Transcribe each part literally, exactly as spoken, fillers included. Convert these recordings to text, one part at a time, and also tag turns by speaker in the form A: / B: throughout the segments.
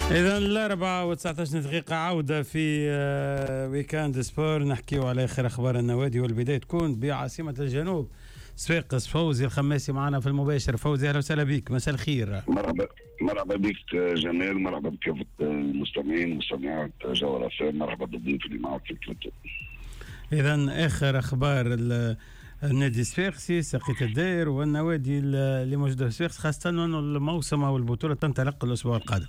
A: إذا الأربعة وتسعة عشر دقيقة عودة في ويكاند سبور، نحكيو على آخر أخبار النوادي، والبداية تكون بعاصمة الجنوب صفاقس. فوزي الخماسي معنا في المباشر. فوزي أهلا وسهلا بك، مساء الخير.
B: مرحبا مرحبا بك جمال، مرحبا بكافة المستمعين ومستمعات جوهر أفلام، مرحبا بالضيوف اللي معك في البلاتو.
A: إذا آخر أخبار النادي الصفاقسي سقيت الدائر والنوادي اللي موجودة في صفاقس، خاصة أنه الموسم أو البطولة تنطلق الأسبوع القادم.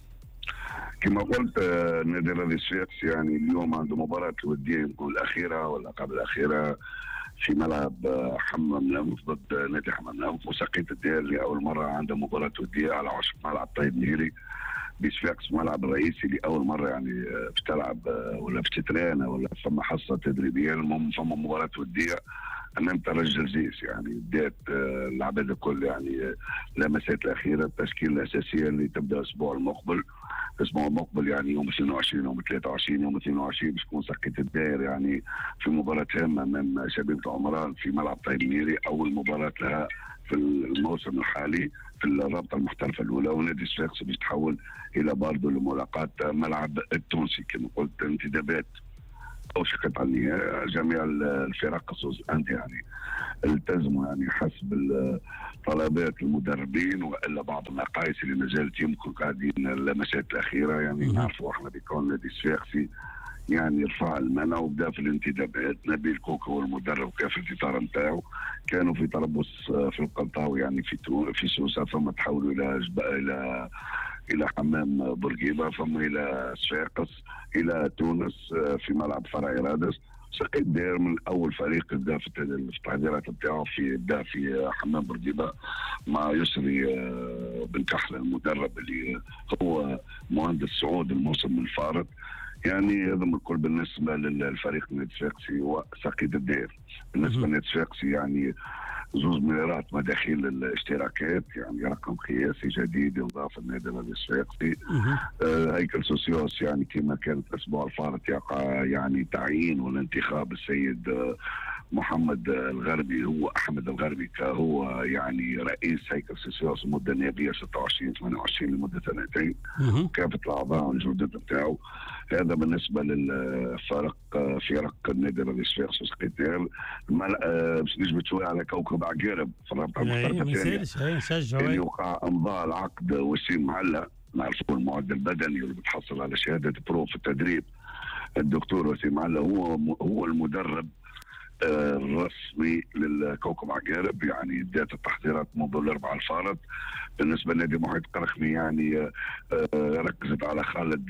B: كما قلت النادي الرياضي الصفاقسي يعني اليوم عنده مباراة الودية يمكن الأخيرة ولا قبل الأخيرة في ملعب حمام لنف ضد نادي حمام لنف، وسقية الدائر لأول مرة عنده مباراة ودية على عشب ملعب طيب نهيري بصفاقس، ملعب الرئيسي لأول مرة يعني بتلعب ولا بتترينا ولا فما حصة تدريبية. المهم فما مباراة ودية امام ترجي الجيش، يعني بدات العباد الكل يعني لمسات الاخيره التشكيله الاساسيه اللي تبدا الاسبوع المقبل. الاسبوع المقبل يعني يوم اثنين وعشرين يوم ثلاثة وعشرين يوم اثنين وعشرين باش تكون سقيت الدائر يعني في مباراه هامه امام شبيبه عمران في ملعب طيب نيري، اول مباراه لها في الموسم الحالي في الرابطه المحترفه الاولى، ونادي الصفاقسي باش تحول الى برضه لملاقاه ملعب التونسي. كما قلت انتدابات أوشكت على النهاية، جميع الفرق خصوصا أنت يعني التزموا يعني حسب طلبات المدربين، وإلا بعض النقائص اللي ما زالت يمكن قاعدين اللمسات الأخيرة يعني نعرفوا احنا بكون نادي الصفاقسي يعني رفع المنع وبدا في الانتدابات. نبيل كوكا والمدرب كيف الإطار نتاعو كانوا في تربص في القنطاوي يعني في في سوسة، ثم تحولوا إلى إلى الى حمام بورقيبه، ثم الى صفاقس، الى تونس في ملعب فرعي رادس. سقيت داير من اول فريق بدا في التحضيرات نتاعو في بدا في حمام بورقيبه مع يسري بن كحله المدرب اللي هو مهندس سعود الموسم الفارط. يعني هذا الكل بالنسبه للفريق النادي الصفاقسي وسقيت الداير. بالنسبه للنادي الصفاقسي يعني زوز مليارات مداخيل الاشتراكات، يعني رقم قياسي جديد يضاف النادي الرياضي الصفاقسي. آه هيكل سوسيوس يعني كما كانت الاسبوع الفارط يقع يعني تعيين والانتخاب السيد آه محمد الغربي، هو احمد الغربي كهو يعني رئيس هيكل سوسيوس المده النيابيه ستة وعشرين ثمانية وعشرين لمده سنتين، كافه الاعضاء والجوده نتاعو. هذا بالنسبه للفرق فرق النادي الرياضي الصفاقسي وسقيتير. باش نجبد شويه على كوكب عقارب في الرابطه المحترفه الثانيه اللي وقع امضاء العقد وسيم معلة، نعرفوا المعدل البدني واللي بتحصل على شهاده برو في التدريب. الدكتور وسيم معلة هو هو المدرب الرسمي للكوكب عقارب، يعني بداية التحضيرات منذ الأربعاء الفارط. بالنسبة لنادي محيط قرخمي يعني ركزت على خالد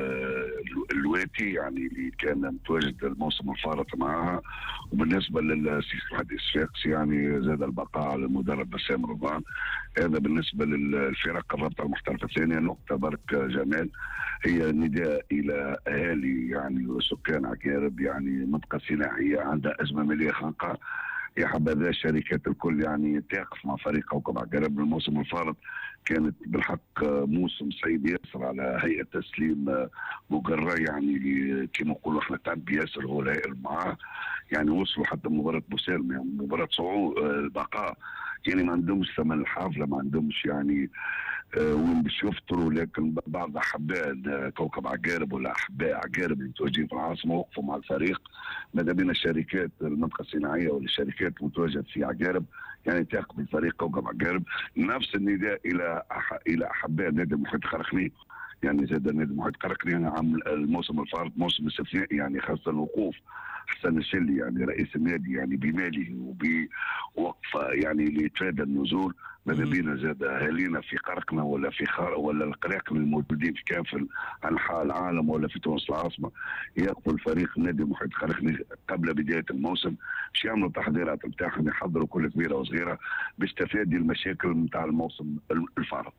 B: الواتي يعني اللي كان متواجد الموسم الفارط معها. وبالنسبة للنادي الصفاقسي يعني زاد البقاء على المدرب بسام رضوان. هذا بالنسبة للفرق الرابطة المحترفة الثانية. نقطة برك جمال هي نداء إلى أهالي يعني وسكان عقارب، يعني منطقة سينائية عندها أزمة مالية خانقة، يا حبذا الشركات الكل يعني تقف مع فريق كوكب عقارب. الموسم الفارط كانت بالحق موسم سعيد ياسر على هيئة تسليم مقرة، يعني كما نقولوا احنا تعب ياسر هو معاه، يعني وصلوا حتى مباراة بوسالم يعني مباراة صعود البقاء، يعني ما عندهمش ثمن الحافلة، ما عندهمش يعني آه وين باش يفطروا. لكن بعض احباء كوكب عقارب ولا احباء عقارب المتواجدين في العاصمه وقفوا مع الفريق. ماذا بين الشركات المنطقه الصناعيه ولا الشركات المتواجده في عقارب يعني تقبل فريق كوكب عقارب. نفس النداء الى أح الى احباء نادي محيط قرقني، يعني زاد نادي محيط قرقني يعني عام الموسم الفارط موسم استثنائي، يعني خاصه الوقوف حسن الشلي يعني رئيس النادي يعني بماله وبوقفه يعني ليتفادى النزول. ماذا بينا زاد اهالينا في قرقنا ولا في خار ولا القراقنة الموجودين في كافه انحاء العالم ولا في تونس العاصمه يقفوا الفريق النادي محيط قرقني قبل بدايه الموسم باش يعملوا التحضيرات نتاعهم، يحضروا كل كبيره وصغيره باش تفادي المشاكل نتاع الموسم الفارط.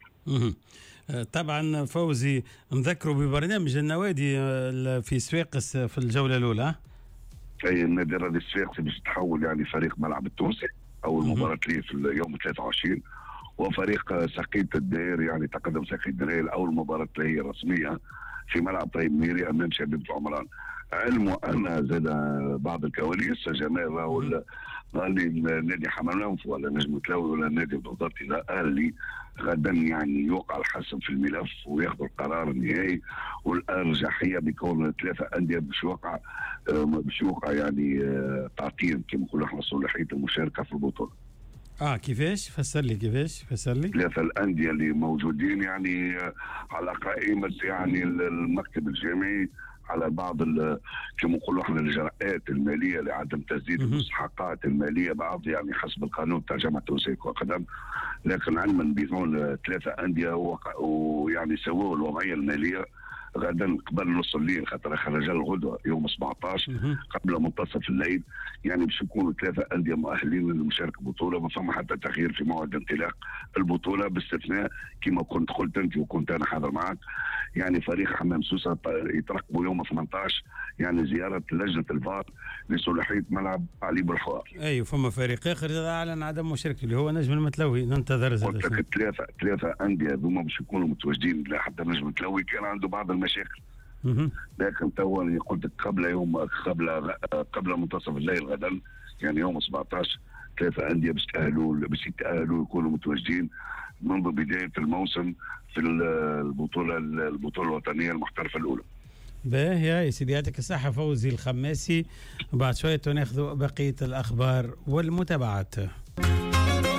A: طبعا فوزي نذكروا ببرنامج النوادي في صفاقس في الجوله الاولى.
B: اي النادي الرياضي الصفاقسي باش تحول يعني فريق ملعب التونسي اول مباراه ليه في اليوم ثلاثة وعشرين، وفريق سقية الدائر يعني تقدم سقية الدائر اول مباراه له رسميه في ملعب طيب ميري امام شبيبه عمران. علموا ان زاد بعض الكواليس جمال راهو قال لي النادي حمام الانف ولا نجم تلاوي ولا النادي بالضبط لا، قال لي غدا يعني يوقع الحسم في الملف وياخذوا القرار النهائي، والارجحيه بكون ثلاثه انديه باش يوقع باش يوقع يعني تعطيل كما نقولوا احنا صلاحيه المشاركه في البطوله.
A: اه كيفاش؟ فسر لي كيفاش، فسر لي.
B: ثلاثه الانديه اللي موجودين يعني على قائمه يعني المكتب الجامعي على بعض كما نقولوا احنا الاجراءات الماليه لعدم تسديد المستحقات الماليه بعض يعني حسب القانون تاع جامعه تونسيه كره قدم، لكن علما بهون ثلاثه انديه ويعني سووا الوضعيه الماليه غدا قبل نص الليل، خاطر خرج الغدوه يوم سبعطاش قبل منتصف الليل، يعني باش يكونوا ثلاثه انديه مؤهلين للمشاركه بالبطوله، ما فما حتى تغيير في موعد انطلاق البطوله باستثناء كما كنت قلت انت وكنت انا حاضر معك، يعني فريق حمام سوسه يترقبوا يوم ثمانطاش يعني زياره لجنه الفار لصلاحيه ملعب علي بالحوار.
A: ايوه فما فريق اخر اعلن عدم مشاركته اللي هو نجم المتلوي، ننتظر زاد.
B: قلت لك ثلاثه ثلاثه انديه هذوما باش يكونوا متواجدين، لا حتى نجم المتلوي كان عنده بعض المشاكل. لكن توا قلت لك قبل يوم قبل قبل منتصف الليل غدا يعني يوم سبعطاش ثلاثه انديه باش يتاهلوا باش يتاهلوا يكونوا متواجدين منذ بدايه الموسم في البطوله البطوله الوطنيه المحترفه الاولى.
A: باهي يا سيدي يعطيك الصحه فوزي الخماسي، وبعد شويه ناخذ بقيه الاخبار والمتابعات.